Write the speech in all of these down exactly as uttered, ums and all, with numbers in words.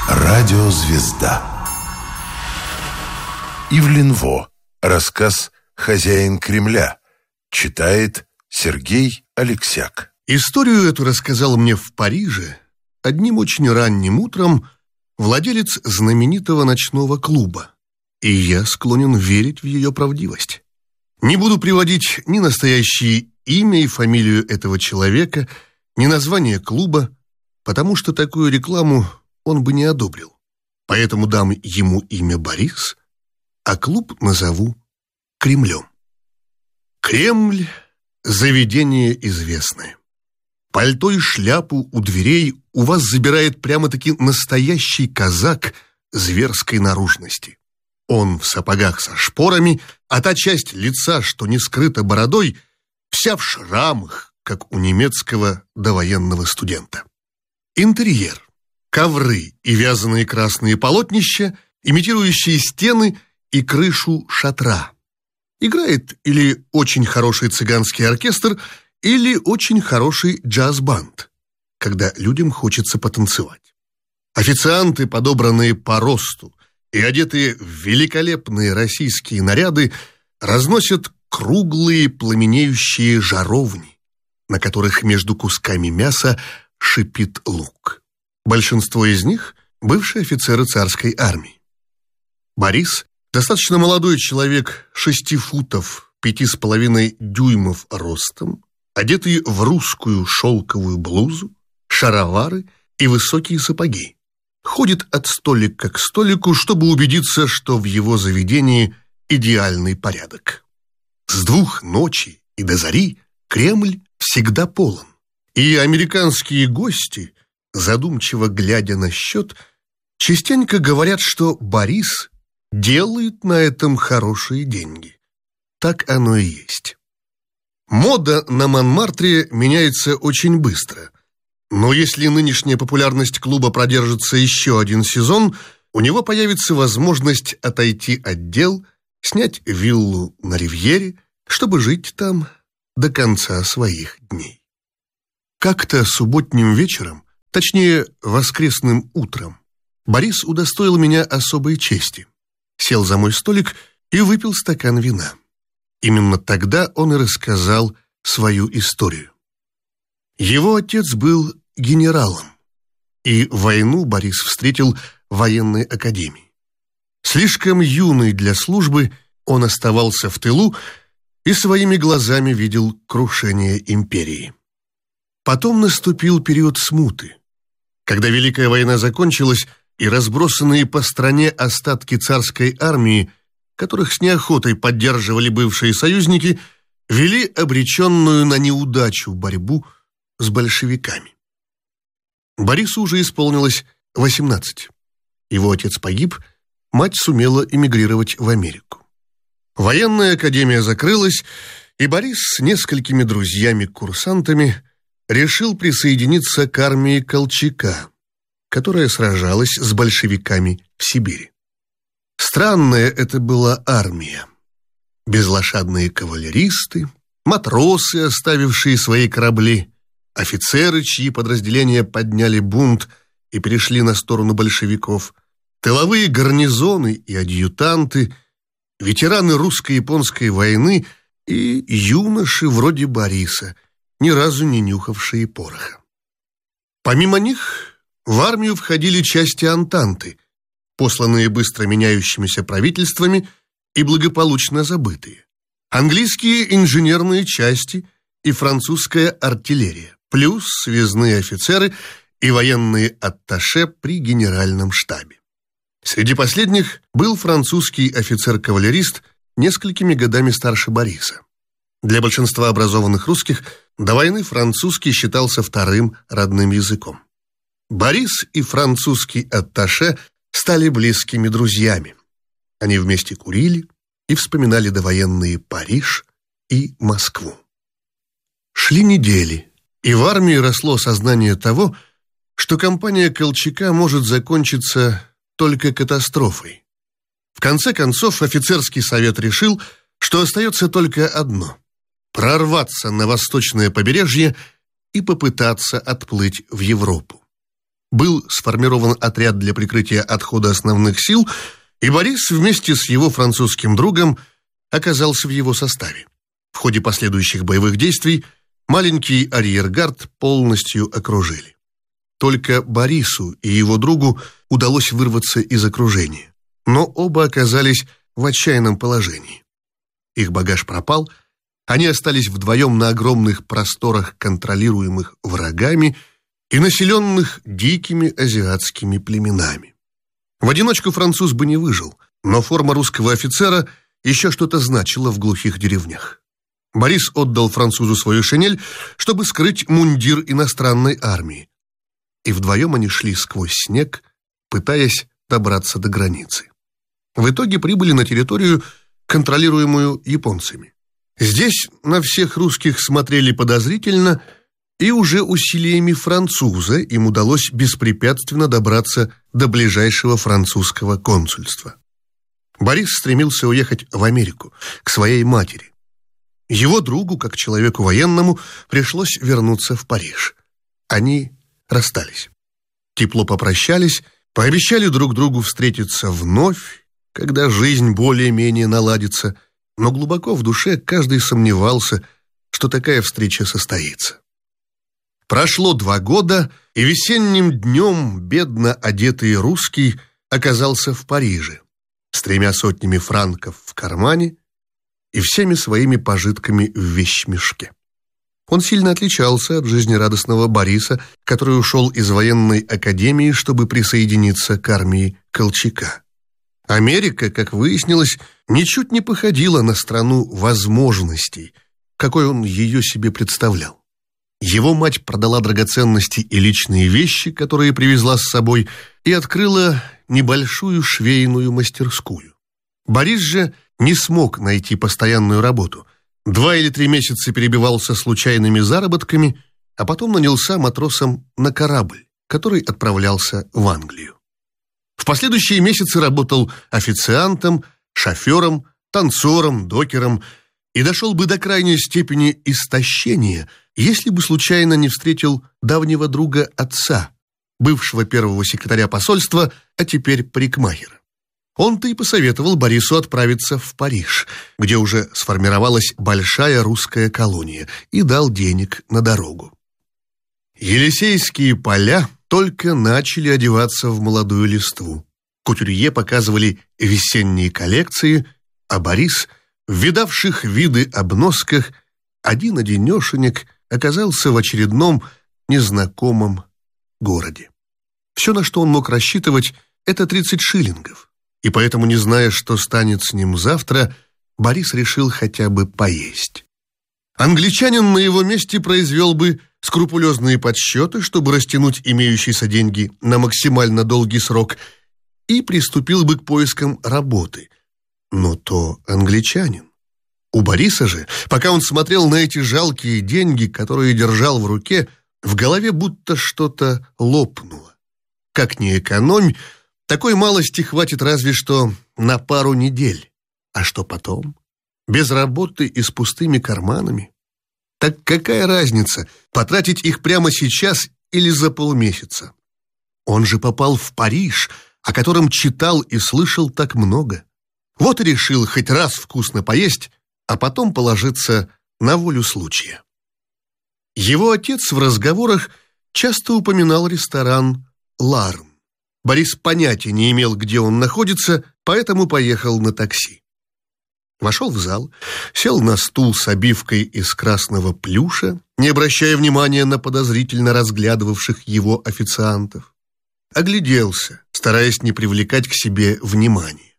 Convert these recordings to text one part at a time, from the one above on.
Радиозвезда. Ивлин Во. Рассказ «Хозяин Кремля». Читает Сергей Алексяк. Историю эту рассказал мне в Париже одним очень ранним утром владелец знаменитого ночного клуба, и я склонен верить в ее правдивость. Не буду приводить ни настоящее имя и фамилию этого человека, ни название клуба, потому что такую рекламу он бы не одобрил. Поэтому дам ему имя Борис, а клуб назову Кремлем. Кремль – заведение известное. Пальто и шляпу у дверей у вас забирает прямо-таки настоящий казак зверской наружности. Он в сапогах со шпорами, а та часть лица, что не скрыта бородой, вся в шрамах, как у немецкого довоенного студента. Интерьер. Ковры и вязаные красные полотнища, имитирующие стены и крышу шатра. Играет или очень хороший цыганский оркестр, или очень хороший джаз-банд, когда людям хочется потанцевать. Официанты, подобранные по росту и одетые в великолепные российские наряды, разносят круглые пламенеющие жаровни, на которых между кусками мяса шипит лук. Большинство из них – бывшие офицеры царской армии. Борис – достаточно молодой человек, шести футов, пяти с половиной дюймов ростом, одетый в русскую шелковую блузу, шаровары и высокие сапоги. Ходит от столика к столику, чтобы убедиться, что в его заведении идеальный порядок. С двух ночи и до зари Кремль всегда полон, и американские гости, задумчиво глядя на счет, частенько говорят, что Борис делает на этом хорошие деньги. Так оно и есть. Мода на Монмартре меняется очень быстро, но если нынешняя популярность клуба продержится еще один сезон, у него появится возможность отойти от дел, снять виллу на Ривьере, чтобы жить там до конца своих дней. Как-то субботним вечером, точнее, воскресным утром, Борис удостоил меня особой чести. Сел за мой столик и выпил стакан вина. Именно тогда он и рассказал свою историю. Его отец был генералом, и войну Борис встретил в военной академии. Слишком юный для службы, он оставался в тылу и своими глазами видел крушение империи. Потом наступил период смуты, когда Великая война закончилась, и разбросанные по стране остатки царской армии, которых с неохотой поддерживали бывшие союзники, вели обреченную на неудачу борьбу с большевиками. Борису уже исполнилось восемнадцать. Его отец погиб, мать сумела эмигрировать в Америку. Военная академия закрылась, и Борис с несколькими друзьями-курсантами решил присоединиться к армии Колчака, которая сражалась с большевиками в Сибири. Странная это была армия. Безлошадные кавалеристы, матросы, оставившие свои корабли, офицеры, чьи подразделения подняли бунт и перешли на сторону большевиков, тыловые гарнизоны и адъютанты, ветераны русско-японской войны и юноши вроде Бориса, ни разу не нюхавшие пороха. Помимо них в армию входили части Антанты, посланные быстро меняющимися правительствами и благополучно забытые, английские инженерные части и французская артиллерия, плюс связные офицеры и военные атташе при генеральном штабе. Среди последних был французский офицер-кавалерист, несколькими годами старше Бориса. Для большинства образованных русских до войны французский считался вторым родным языком. Борис и французский атташе стали близкими друзьями. Они вместе курили и вспоминали довоенные Париж и Москву. Шли недели, и в армии росло сознание того, что кампания Колчака может закончиться только катастрофой. В конце концов, офицерский совет решил, что остается только одно – прорваться на восточное побережье и попытаться отплыть в Европу. Был сформирован отряд для прикрытия отхода основных сил, и Борис вместе с его французским другом оказался в его составе. В ходе последующих боевых действий маленький арьергард полностью окружили. Только Борису и его другу удалось вырваться из окружения, но оба оказались в отчаянном положении. Их багаж пропал, они остались вдвоем на огромных просторах, контролируемых врагами и населенных дикими азиатскими племенами. В одиночку француз бы не выжил, но форма русского офицера еще что-то значила в глухих деревнях. Борис отдал французу свою шинель, чтобы скрыть мундир иностранной армии, и вдвоем они шли сквозь снег, пытаясь добраться до границы. В итоге прибыли на территорию, контролируемую японцами. Здесь на всех русских смотрели подозрительно, и уже усилиями француза им удалось беспрепятственно добраться до ближайшего французского консульства. Борис стремился уехать в Америку, к своей матери. Его другу, как человеку военному, пришлось вернуться в Париж. Они расстались. Тепло попрощались, пообещали друг другу встретиться вновь, когда жизнь более-менее наладится, но глубоко в душе каждый сомневался, что такая встреча состоится. Прошло два года, и весенним днем бедно одетый русский оказался в Париже с тремя сотнями франков в кармане и всеми своими пожитками в вещмешке. Он сильно отличался от жизнерадостного Бориса, который ушел из военной академии, чтобы присоединиться к армии Колчака. Америка, как выяснилось, ничуть не походила на страну возможностей, какой он ее себе представлял. Его мать продала драгоценности и личные вещи, которые привезла с собой, и открыла небольшую швейную мастерскую. Борис же не смог найти постоянную работу. Два или три месяца перебивался случайными заработками, а потом нанялся матросом на корабль, который отправлялся в Англию. В последующие месяцы работал официантом, шофером, танцором, докером и дошел бы до крайней степени истощения, если бы случайно не встретил давнего друга отца, бывшего первого секретаря посольства, а теперь парикмахера. Он-то и посоветовал Борису отправиться в Париж, где уже сформировалась большая русская колония, и дал денег на дорогу. Елисейские поля только начали одеваться в молодую листву. Кутюрье показывали весенние коллекции, а Борис, в видавших виды обносках, один-одинешенек оказался в очередном незнакомом городе. Все, на что он мог рассчитывать, это тридцать шиллингов. И поэтому, не зная, что станет с ним завтра, Борис решил хотя бы поесть. Англичанин на его месте произвел бы скрупулезные подсчеты, чтобы растянуть имеющиеся деньги на максимально долгий срок, и приступил бы к поискам работы. Но то англичанин. У Бориса же, пока он смотрел на эти жалкие деньги, которые держал в руке, в голове будто что-то лопнуло. Как ни экономь, такой малости хватит разве что на пару недель. А что потом? Без работы и с пустыми карманами? Так какая разница, потратить их прямо сейчас или за полмесяца? Он же попал в Париж, о котором читал и слышал так много. Вот и решил хоть раз вкусно поесть, а потом положиться на волю случая. Его отец в разговорах часто упоминал ресторан «Ларн». Борис понятия не имел, где он находится, поэтому поехал на такси. Вошел в зал, сел на стул с обивкой из красного плюша, не обращая внимания на подозрительно разглядывавших его официантов. Огляделся, стараясь не привлекать к себе внимания.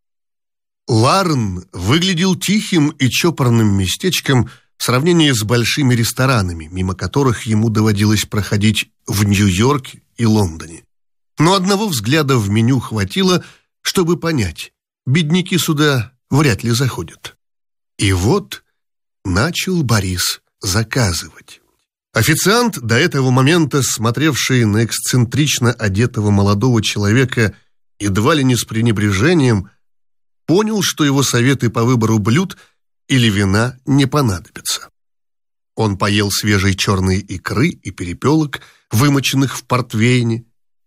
Ларн выглядел тихим и чопорным местечком в сравнении с большими ресторанами, мимо которых ему доводилось проходить в Нью-Йорке и Лондоне. Но одного взгляда в меню хватило, чтобы понять, бедняки сюда вряд ли заходят. И вот начал Борис заказывать. Официант, до этого момента смотревший на эксцентрично одетого молодого человека едва ли не с пренебрежением, понял, что его советы по выбору блюд или вина не понадобятся. Он поел свежей черной икры и перепелок, вымоченных в портвейне,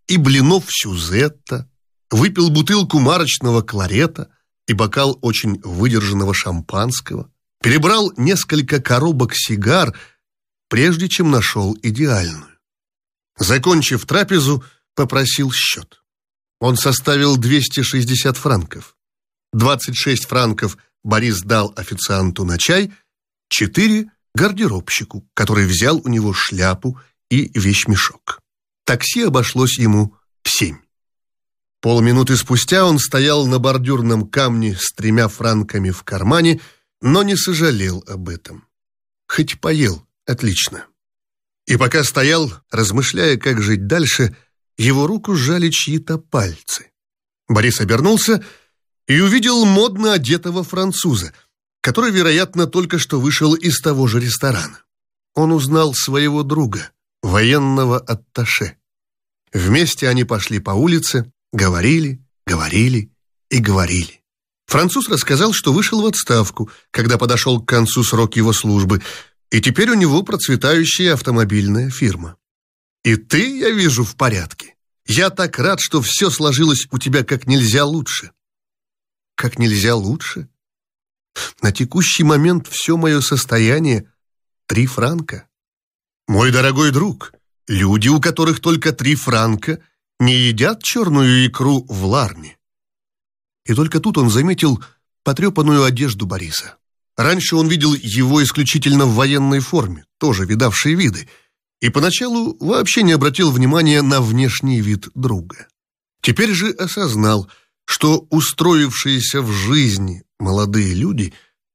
и блинов Сюзетта, выпил бутылку марочного кларета и бокал очень выдержанного шампанского, перебрал несколько коробок сигар, прежде чем нашел идеальную. Закончив трапезу, попросил счет. Он составил двести шестьдесят франков. двадцать шесть франков Борис дал официанту на чай, четыре – гардеробщику, который взял у него шляпу и вещмешок. Такси обошлось ему в семь. Полминуты спустя он стоял на бордюрном камне с тремя франками в кармане, но не сожалел об этом. Хоть поел отлично. И пока стоял, размышляя, как жить дальше, его руку сжали чьи-то пальцы. Борис обернулся и увидел модно одетого француза, который, вероятно, только что вышел из того же ресторана. Он узнал своего друга, военного атташе. Вместе они пошли по улице, говорили, говорили и говорили. Француз рассказал, что вышел в отставку, когда подошел к концу срок его службы, и теперь у него процветающая автомобильная фирма. «И ты, я вижу, в порядке. Я так рад, что все сложилось у тебя как нельзя лучше». «Как нельзя лучше? На текущий момент все мое состояние — три франка. Мой дорогой друг, люди, у которых только три франка, не едят черную икру в Ларне». И только тут он заметил потрепанную одежду Бориса. Раньше он видел его исключительно в военной форме, тоже видавшей виды, и поначалу вообще не обратил внимания на внешний вид друга. Теперь же осознал, что устроившиеся в жизни молодые люди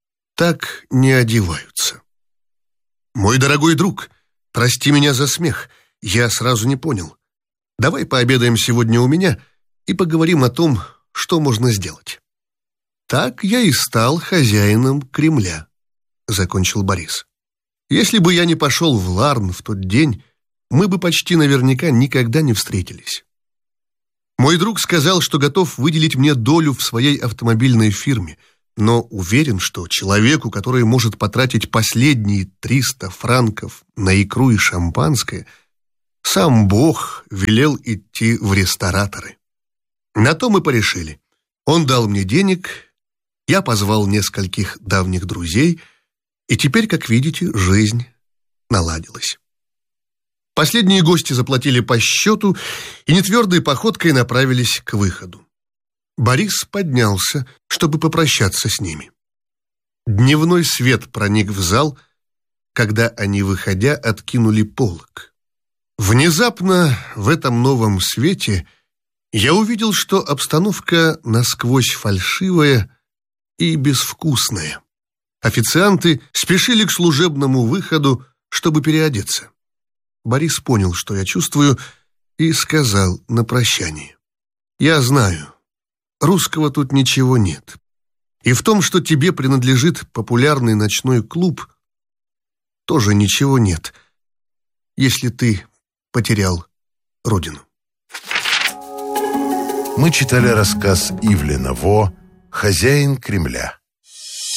так не одеваются. «Мой дорогой друг, прости меня за смех, я сразу не понял. Давай пообедаем сегодня у меня и поговорим о том, что можно сделать». «Так я и стал хозяином Кремля», — закончил Борис. «Если бы я не пошел в Ларн в тот день, мы бы почти наверняка никогда не встретились. Мой друг сказал, что готов выделить мне долю в своей автомобильной фирме, но уверен, что человеку, который может потратить последние триста франков на икру и шампанское, сам Бог велел идти в рестораторы. На то мы порешили. Он дал мне денег, я позвал нескольких давних друзей, и теперь, как видите, жизнь наладилась. Последние гости заплатили по счету и нетвердой походкой направились к выходу. Борис поднялся, чтобы попрощаться с ними. Дневной свет проник в зал, когда они, выходя, откинули полог. Внезапно в этом новом свете я увидел, что обстановка насквозь фальшивая и безвкусная. Официанты спешили к служебному выходу, чтобы переодеться. Борис понял, что я чувствую, и сказал на прощание: «Я знаю, русского тут ничего нет. И в том, что тебе принадлежит популярный ночной клуб, тоже ничего нет, если ты потерял родину». Мы читали рассказ Ивлена Во «Хозяин Кремля».